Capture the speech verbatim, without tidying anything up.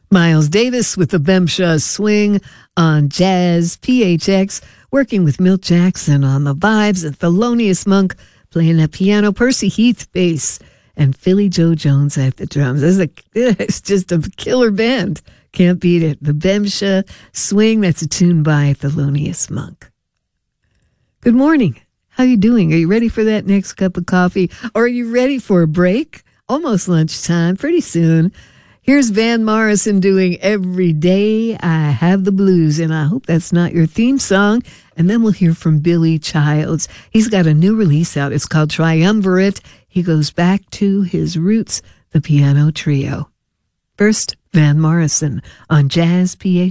Miles Davis with the Bemsha Swing on Jazz P H X, working with Milt Jackson on the vibes, and Thelonious Monk playing that piano, Percy Heath bass, and Philly Joe Jones at the drums. It's, a, it's just a killer band. Can't beat it. The Bemsha Swing, that's a tune by Thelonious Monk. Good morning. How you doing? Are you ready for that next cup of coffee? Or are you ready for a break? Almost lunchtime, pretty soon. Here's Van Morrison doing Every Day I Have the Blues, and I hope that's not your theme song. And then we'll hear from Billy Childs. He's got a new release out. It's called Triumvirate. He goes back to his roots, the piano trio. First, Van Morrison on Jazz P H.